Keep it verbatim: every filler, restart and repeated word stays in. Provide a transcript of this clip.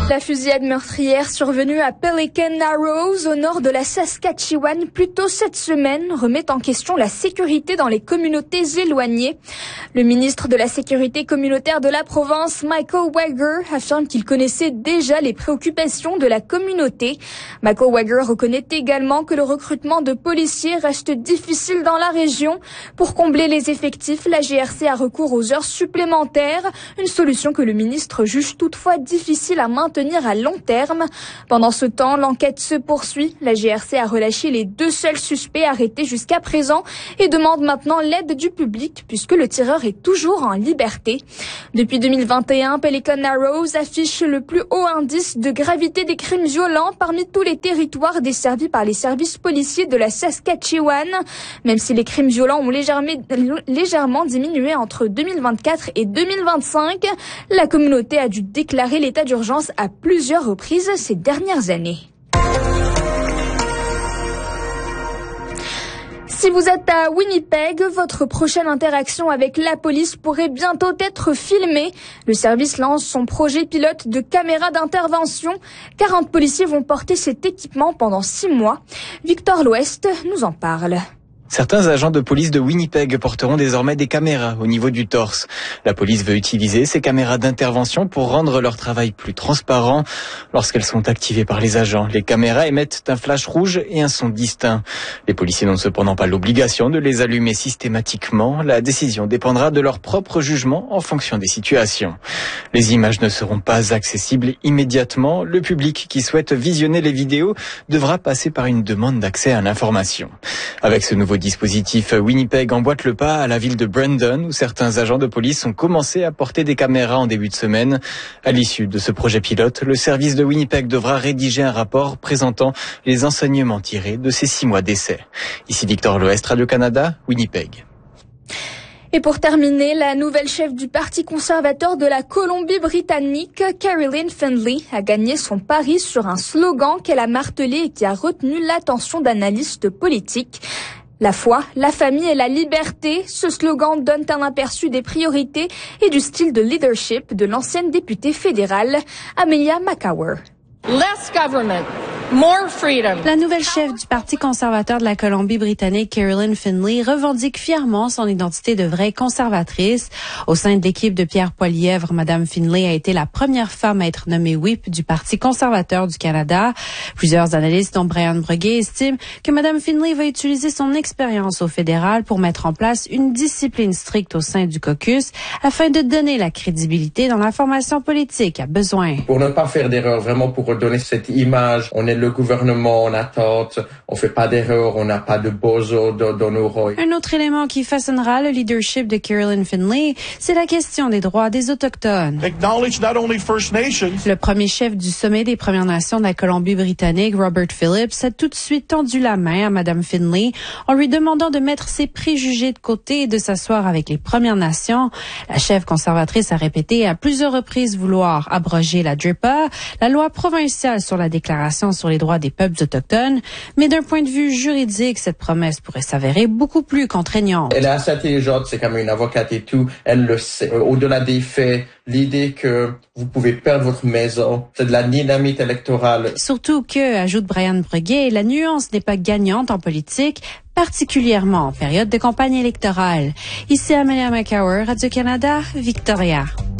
La fusillade meurtrière survenue à Pelican Narrows, au nord de la Saskatchewan, plus tôt cette semaine, remet en question la sécurité dans les communautés éloignées. Le ministre de la Sécurité communautaire de la province, Michael Wager, affirme qu'il connaissait déjà les préoccupations de la communauté. Michael Wager reconnaît également que le recrutement de policiers reste difficile dans la région. Pour combler les effectifs, la G R C a recours aux heures supplémentaires, une solution que le ministre juge toutefois difficile à maintenir à long terme. Pendant ce temps, l'enquête se poursuit. La G R C a relâché les deux seuls suspects arrêtés jusqu'à présent et demande maintenant l'aide du public puisque le tireur est toujours en liberté. Depuis deux mille vingt et un, Pelican Narrows affiche le plus haut indice de gravité des crimes violents parmi tous les territoires desservis par les services policiers de la Saskatchewan. Même si les crimes violents ont légèrement, légèrement diminué entre deux mille vingt-quatre et deux mille vingt-cinq, la communauté a dû déclarer l'état d'urgence à plusieurs reprises ces dernières années. Si vous êtes à Winnipeg, votre prochaine interaction avec la police pourrait bientôt être filmée. Le service lance son projet pilote de caméra d'intervention. quarante policiers vont porter cet équipement pendant six mois. Victor L'Ouest nous en parle. Certains agents de police de Winnipeg porteront désormais des caméras au niveau du torse. La police veut utiliser ces caméras d'intervention pour rendre leur travail plus transparent. Lorsqu'elles sont activées par les agents, les caméras émettent un flash rouge et un son distinct. Les policiers n'ont cependant pas l'obligation de les allumer systématiquement. La décision dépendra de leur propre jugement en fonction des situations. Les images ne seront pas accessibles immédiatement. Le public qui souhaite visionner les vidéos devra passer par une demande d'accès à l'information. Avec ce nouveau dispositif, Winnipeg emboîte le pas à la ville de Brandon où certains agents de police ont commencé à porter des caméras en début de semaine. À l'issue de ce projet pilote, le service de Winnipeg devra rédiger un rapport présentant les enseignements tirés de ces six mois d'essai. Ici Victor L'Ouest, Radio-Canada, Winnipeg. Et pour terminer, la nouvelle chef du Parti conservateur de la Colombie-Britannique, Caroline Findlay, a gagné son pari sur un slogan qu'elle a martelé et qui a retenu l'attention d'analystes politiques. La foi, la famille et la liberté, ce slogan donne un aperçu des priorités et du style de leadership de l'ancienne députée fédérale, Amelia McCower. Less government, more freedom. La nouvelle chef du Parti conservateur de la Colombie-Britannique, Caroline Findlay, revendique fièrement son identité de vraie conservatrice. Au sein de l'équipe de Pierre Poilievre, Madame Findlay a été la première femme à être nommée whip du Parti conservateur du Canada. Plusieurs analystes, dont Brian Breguet, estiment que Madame Findlay va utiliser son expérience au fédéral pour mettre en place une discipline stricte au sein du caucus afin de donner la crédibilité dans la formation politique à besoin. Pour ne pas faire d'erreur, vraiment pour donner cette image, on est le gouvernement, on attend, on fait pas d'erreur, on n'a pas de bozo dans nos rôles. Un autre élément qui façonnera le leadership de Caroline Findlay, c'est la question des droits des Autochtones. Acknowledge not only First Nations. Le premier chef du sommet des Premières Nations de la Colombie-Britannique, Robert Phillips, a tout de suite tendu la main à Madame Findlay en lui demandant de mettre ses préjugés de côté et de s'asseoir avec les Premières Nations. La chef conservatrice a répété à plusieurs reprises vouloir abroger la D R I P A, la loi provinciale sur la Déclaration sur les droits des peuples autochtones, mais d'un point de vue juridique, cette promesse pourrait s'avérer beaucoup plus contraignante. Elle est assez intelligente, c'est comme une avocate et tout, elle le sait. Au-delà des faits, l'idée que vous pouvez perdre votre maison, c'est de la dynamite électorale. Surtout que, ajoute Brian Breguet, la nuance n'est pas gagnante en politique, particulièrement en période de campagne électorale. Ici Amelia McCower, Radio-Canada, Victoria.